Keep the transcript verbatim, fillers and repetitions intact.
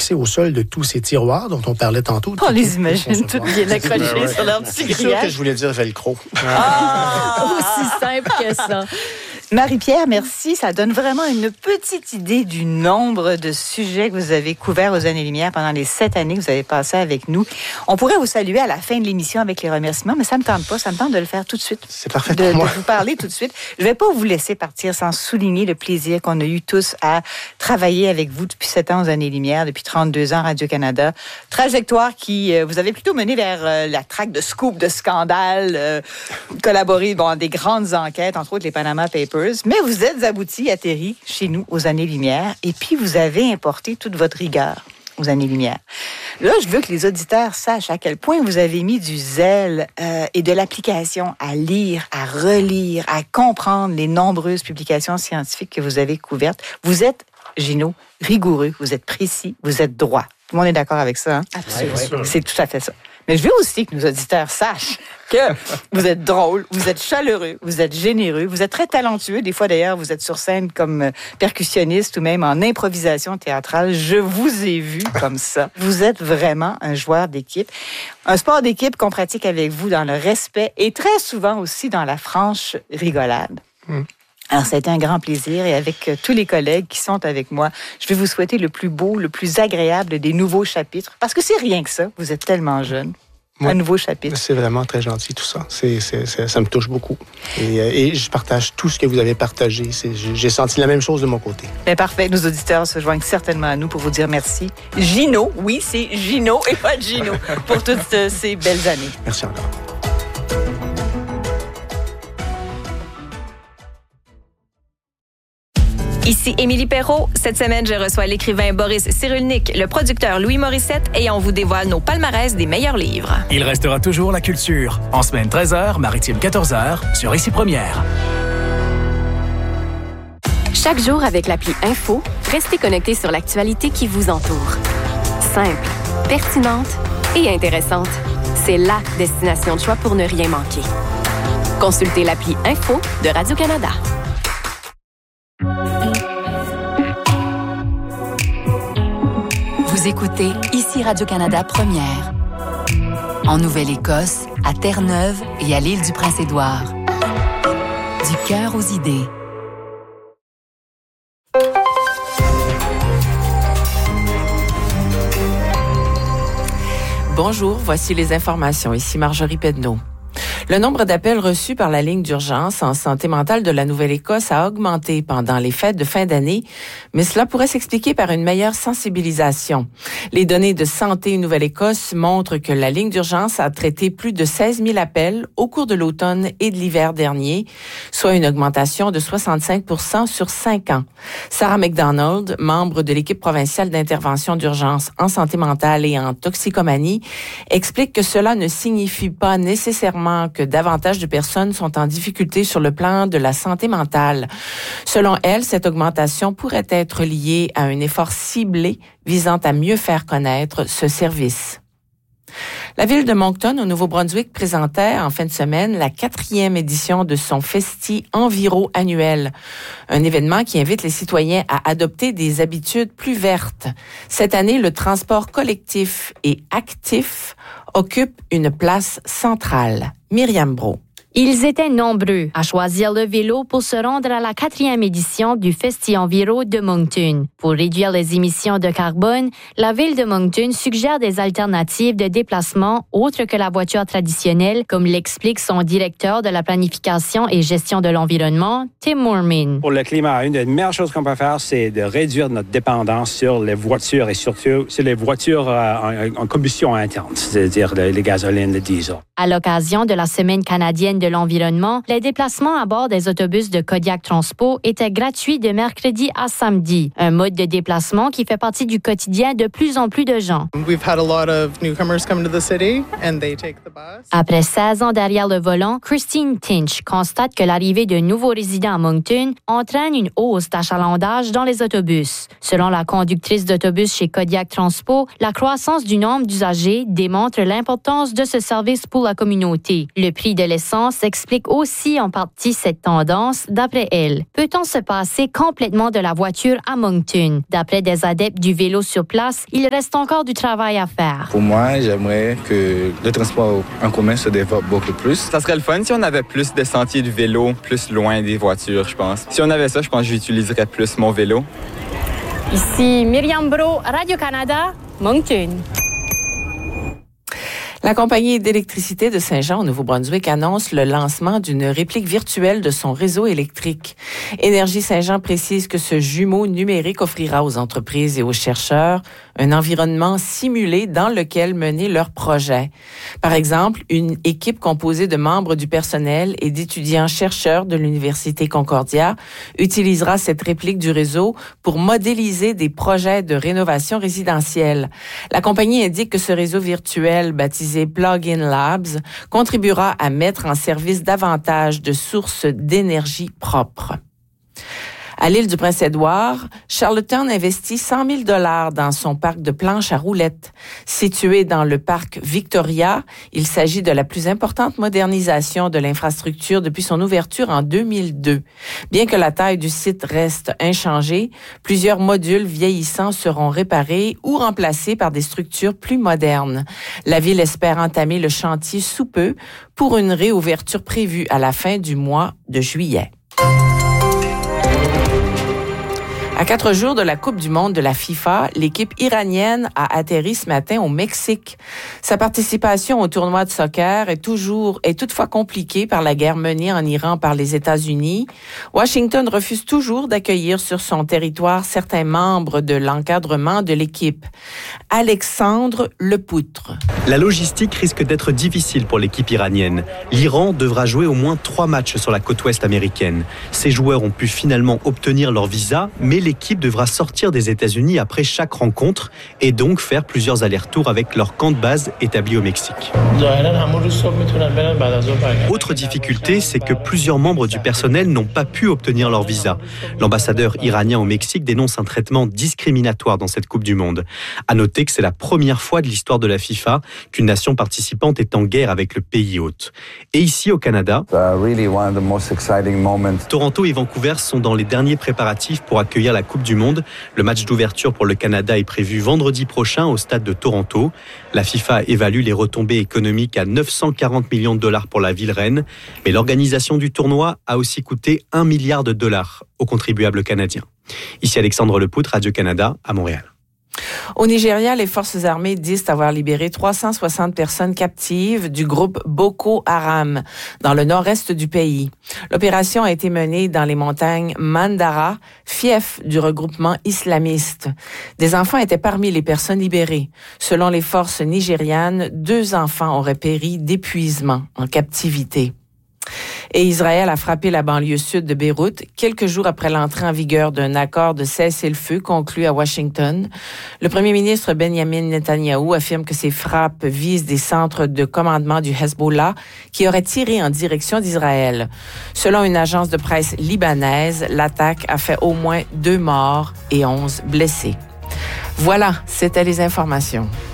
passer au sol de tous ces tiroirs dont on parlait tantôt. On les imagine toutes bien accrochées ouais, ouais. sur leur petit C'est grillage. sûr que je voulais dire velcro. Ah! Aussi simple que ça. Marie-Pierre, merci. Ça donne vraiment une petite idée du nombre de sujets que vous avez couverts aux Années-Lumière pendant les sept années que vous avez passées avec nous. On pourrait vous saluer à la fin de l'émission avec les remerciements, mais ça ne me tente pas. Ça me tente de le faire tout de suite. C'est parfait de, pour moi. de vous parler tout de suite. Je ne vais pas vous laisser partir sans souligner le plaisir qu'on a eu tous à travailler avec vous depuis sept ans aux Années-Lumière, depuis trente-deux ans à Radio-Canada. Trajectoire qui euh, vous avez plutôt mené vers euh, la traque de scoop, de scandale, euh, collaboré bon, dans des grandes enquêtes, entre autres les Panama Papers. Mais vous êtes abouti, atterri chez nous aux Années-Lumière, et puis vous avez importé toute votre rigueur aux Années-Lumière. Là, je veux que les auditeurs sachent à quel point vous avez mis du zèle euh, et de l'application à lire, à relire, à comprendre les nombreuses publications scientifiques que vous avez couvertes. Vous êtes, Gino, rigoureux, vous êtes précis, vous êtes droit. Tout le monde est d'accord avec ça, hein? Absolument. C'est tout à fait ça. Mais je veux aussi que nos auditeurs sachent que vous êtes drôle, vous êtes chaleureux, vous êtes généreux, vous êtes très talentueux. Des fois, d'ailleurs, vous êtes sur scène comme percussionniste ou même en improvisation théâtrale. Je vous ai vu comme ça. Vous êtes vraiment un joueur d'équipe. Un sport d'équipe qu'on pratique avec vous dans le respect et très souvent aussi dans la franche rigolade. Mm. Alors, ça a été un grand plaisir et avec euh, tous les collègues qui sont avec moi, je vais vous souhaiter le plus beau, le plus agréable des nouveaux chapitres. Parce que c'est rien que ça, vous êtes tellement jeune. Oui. Un nouveau chapitre. C'est vraiment très gentil tout ça. C'est, c'est, c'est, ça me touche beaucoup. Et, et je partage tout ce que vous avez partagé. C'est, j'ai senti la même chose de mon côté. Bien, parfait. Nos auditeurs se joignent certainement à nous pour vous dire merci. Gino, oui, c'est Gino et pas Gino pour toutes euh, ces belles années. Merci encore. Ici Émilie Perrault. Cette semaine, je reçois l'écrivain Boris Cyrulnik, le producteur Louis Morissette et on vous dévoile nos palmarès des meilleurs livres. Il restera toujours la culture. En semaine treize heures, maritime quatorze heures, sur Ici Première. Chaque jour avec l'appli Info, restez connectés sur l'actualité qui vous entoure. Simple, pertinente et intéressante. C'est la destination de choix pour ne rien manquer. Consultez l'appli Info de Radio-Canada. Vous écoutez Ici Radio-Canada Première. En Nouvelle-Écosse, à Terre-Neuve et à l'île du Prince-Édouard. Du cœur aux idées. Bonjour, voici les informations. Ici Marjorie Pedneau. Le nombre d'appels reçus par la ligne d'urgence en santé mentale de la Nouvelle-Écosse a augmenté pendant les fêtes de fin d'année, mais cela pourrait s'expliquer par une meilleure sensibilisation. Les données de Santé Nouvelle-Écosse montrent que la ligne d'urgence a traité plus de seize mille appels au cours de l'automne et de l'hiver dernier, soit une augmentation de soixante-cinq pour cent sur cinq ans. Sarah McDonald, membre de l'équipe provinciale d'intervention d'urgence en santé mentale et en toxicomanie, explique que cela ne signifie pas nécessairement que davantage de personnes sont en difficulté sur le plan de la santé mentale. Selon elle, cette augmentation pourrait être liée à un effort ciblé visant à mieux faire connaître ce service. La ville de Moncton, au Nouveau-Brunswick, présentait en fin de semaine la quatrième édition de son Festi Enviro annuel, un événement qui invite les citoyens à adopter des habitudes plus vertes. Cette année, le transport collectif et actif occupe une place centrale. Myriam Brault. Ils étaient nombreux à choisir le vélo pour se rendre à la quatrième édition du Festi Enviro de Moncton. Pour réduire les émissions de carbone, la ville de Moncton suggère des alternatives de déplacement autres que la voiture traditionnelle, comme l'explique son directeur de la planification et gestion de l'environnement, Tim Moorman. Pour le climat, une des meilleures choses qu'on peut faire, c'est de réduire notre dépendance sur les voitures et surtout sur les voitures euh, en, en combustion interne, c'est-à-dire les, les gasolines, le diesel. À l'occasion de la Semaine canadienne de l'environnement, les déplacements à bord des autobus de Kodiak Transpo étaient gratuits de mercredi à samedi. Un mode de déplacement qui fait partie du quotidien de plus en plus de gens. We've had a lot of newcomers come to the city and they take the bus. Après seize ans derrière le volant, Christine Tinch constate que l'arrivée de nouveaux résidents à Moncton entraîne une hausse d'achalandage dans les autobus. Selon la conductrice d'autobus chez Kodiak Transpo, la croissance du nombre d'usagers démontre l'importance de ce service pour la communauté. Le prix de l'essence réponse explique aussi en partie cette tendance, d'après elle. Peut-on se passer complètement de la voiture à Moncton? D'après des adeptes du vélo sur place, il reste encore du travail à faire. Pour moi, j'aimerais que le transport en commun se développe beaucoup plus. Ça serait le fun si on avait plus de sentiers de vélo, plus loin des voitures, je pense. Si on avait ça, je pense que j'utiliserais plus mon vélo. Ici Myriam Bro, Radio-Canada, Moncton. La compagnie d'électricité de Saint-Jean au Nouveau-Brunswick annonce le lancement d'une réplique virtuelle de son réseau électrique. Énergie Saint-Jean précise que ce jumeau numérique offrira aux entreprises et aux chercheurs un environnement simulé dans lequel mener leurs projets. Par exemple, une équipe composée de membres du personnel et d'étudiants-chercheurs de l'Université Concordia utilisera cette réplique du réseau pour modéliser des projets de rénovation résidentielle. La compagnie indique que ce réseau virtuel baptisé Plug-in Labs contribuera à mettre en service davantage de sources d'énergie propres. À l'île du Prince-Édouard, Charlottetown investit cent mille dollars dans son parc de planches à roulettes. Situé dans le parc Victoria, il s'agit de la plus importante modernisation de l'infrastructure depuis son ouverture en deux mille deux. Bien que la taille du site reste inchangée, plusieurs modules vieillissants seront réparés ou remplacés par des structures plus modernes. La ville espère entamer le chantier sous peu pour une réouverture prévue à la fin du mois de juillet. À quatre jours de la Coupe du monde de la FIFA, l'équipe iranienne a atterri ce matin au Mexique. Sa participation au tournoi de soccer est toujours est toutefois compliquée par la guerre menée en Iran par les États-Unis. Washington refuse toujours d'accueillir sur son territoire certains membres de l'encadrement de l'équipe. Alexandre Lepoutre. La logistique risque d'être difficile pour l'équipe iranienne. L'Iran devra jouer au moins trois matchs sur la côte ouest américaine. Ses joueurs ont pu finalement obtenir leur visa, mais les L'équipe devra sortir des États-Unis après chaque rencontre et donc faire plusieurs allers-retours avec leur camp de base établi au Mexique. Autre difficulté, c'est que plusieurs membres du personnel n'ont pas pu obtenir leur visa. L'ambassadeur iranien au Mexique dénonce un traitement discriminatoire dans cette Coupe du Monde. À noter que c'est la première fois de l'histoire de la FIFA qu'une nation participante est en guerre avec le pays hôte. Et ici au Canada, Toronto et Vancouver sont dans les derniers préparatifs pour accueillir la Coupe du Monde. Le match d'ouverture pour le Canada est prévu vendredi prochain au stade de Toronto. La FIFA évalue les retombées économiques à neuf cent quarante millions de dollars pour la ville reine. Mais l'organisation du tournoi a aussi coûté un milliard de dollars aux contribuables canadiens. Ici Alexandre Lepoutre, Radio-Canada, à Montréal. Au Nigeria, les forces armées disent avoir libéré trois cent soixante personnes captives du groupe Boko Haram dans le nord-est du pays. L'opération a été menée dans les montagnes Mandara, fief du regroupement islamiste. Des enfants étaient parmi les personnes libérées. Selon les forces nigérianes, deux enfants auraient péri d'épuisement en captivité. Et Israël a frappé la banlieue sud de Beyrouth quelques jours après l'entrée en vigueur d'un accord de cessez-le-feu conclu à Washington. Le premier ministre Benjamin Netanyahou affirme que ces frappes visent des centres de commandement du Hezbollah qui auraient tiré en direction d'Israël. Selon une agence de presse libanaise, l'attaque a fait au moins deux morts et onze blessés. Voilà, c'était les informations.